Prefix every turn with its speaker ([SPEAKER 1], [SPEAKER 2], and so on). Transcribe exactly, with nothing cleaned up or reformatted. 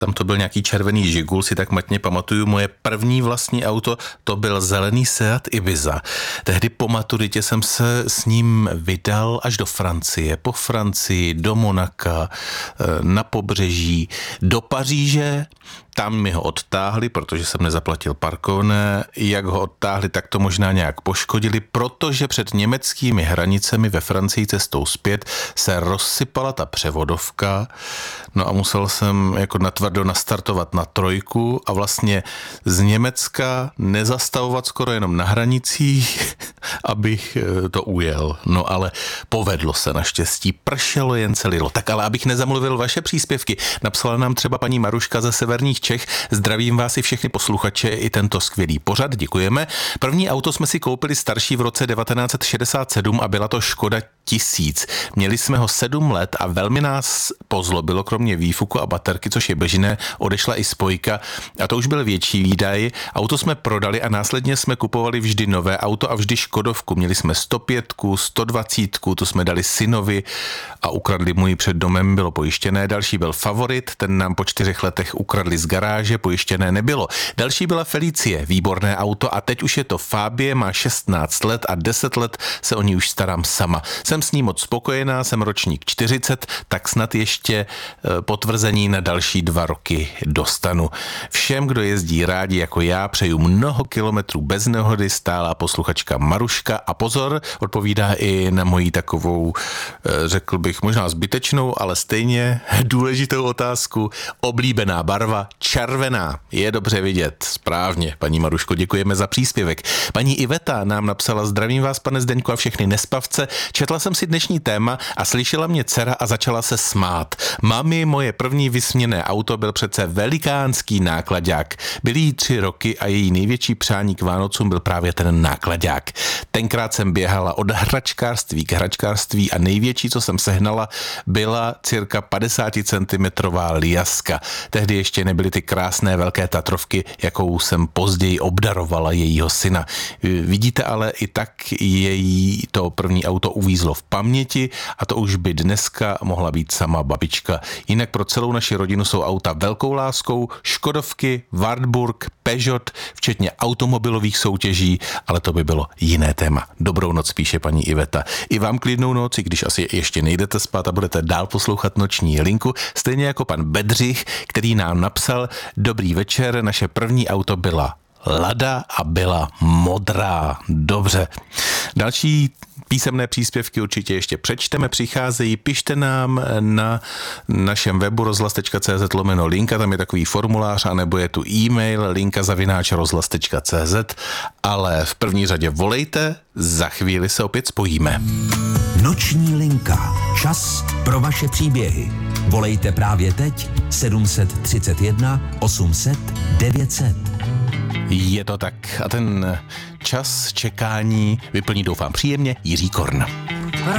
[SPEAKER 1] tam to byl nějaký červený Žigul, si tak matně pamatuju. Moje první vlastní auto, to byl zelený Seat Ibiza. Tehdy po maturitě jsem se s ním vydal až do Francie, po Francii, do Monaka, na pobřeží, do Paříže. Tam mi ho odtáhli, protože jsem nezaplatil parkovné. Jak ho odtáhli, tak to možná nějak poškodili, protože před německými hranicemi ve Francii cestou zpět se rozsypala ta převodovka. No a musel jsem jako natvrdo nastartovat na trojku a vlastně z Německa nezastavovat skoro jenom na hranicích, abych to ujel. No ale povedlo se naštěstí, pršelo jen celilo. Tak ale abych nezamluvil vaše příspěvky, napsala nám třeba paní Maruška ze severních Čech. Zdravím vás i všechny posluchače i tento skvělý pořad, děkujeme. První auto jsme si koupili starší v roce devatenáct set šedesát sedm a byla to Škoda tisíc. Měli jsme ho sedm let a velmi nás pozlobilo, kromě výfuku a baterky, což je běžné, odešla i spojka a to už byl větší výdaj. Auto jsme prodali a následně jsme kupovali vždy nové auto a vždy Škodovku. Měli jsme sto pět, sto dvacet, to jsme dali synovi a ukradli mu ji před domem, bylo pojištěné. Další byl Favorit, ten nám po čtyřech letech ukradli z garáže, pojištěné nebylo. Další byla Felicie, výborné auto a teď už je to Fabie, má šestnáct let a deset let se o ní už starám sama. Jsem s ní moc spokojená, jsem ročník čtyřicet, tak snad ještě potvrzení na další dva roky dostanu. Všem, kdo jezdí rádi jako já, přeju mnoho kilometrů bez nehody, stálá posluchačka Maruška a pozor, odpovídá i na moji takovou, řekl bych, možná zbytečnou, ale stejně důležitou otázku. Oblíbená barva červená. Je dobře vidět. Správně, paní Maruško, děkujeme za příspěvek. Paní Iveta nám napsala: zdravím vás, pane Zdeňku, a všechny nespavce. Četla jsem si dnešní téma a slyšela mě dcera a začala se smát. Mami, moje první vysměné auto byl přece velikánský náklaďák. Byly jí tři roky a její největší přání k Vánocům byl právě ten náklaďák. Tenkrát jsem běhala od hračkářství k hračkářství a největší, co jsem sehnala, byla cirka padesát centimetrů Liaska. Tehdy ještě nebyly ty krásné velké Tatrovky, jakou jsem později obdarovala jejího syna. Vidíte, ale i tak její to první auto uvízlo v paměti a to už by dneska mohla být sama babička. Jinak pro celou naši rodinu jsou auta velkou láskou, Škodovky, Wartburg, Peugeot, včetně automobilových soutěží, ale to by bylo jiné téma. Dobrou noc, píše paní Iveta. I vám klidnou noc, i když asi ještě nejdete spát a budete dál poslouchat noční linku, stejně jako pan Bedřich, který nám napsal: dobrý večer, naše první auto byla Lada a byla modrá. Dobře. Další písemné příspěvky určitě ještě přečteme, přicházejí, pište nám na našem webu rozhlas tečka cé zet lomeno linka, tam je takový formulář, anebo je tu e-mail linka zavináč rozhlas tečka cé zet, ale v první řadě volejte, za chvíli se opět spojíme.
[SPEAKER 2] Noční linka. Čas pro vaše příběhy. Volejte právě teď sedm set třicet jedna osm set devět set.
[SPEAKER 1] Je to tak a ten čas čekání vyplní, doufám, příjemně Jiří Korn.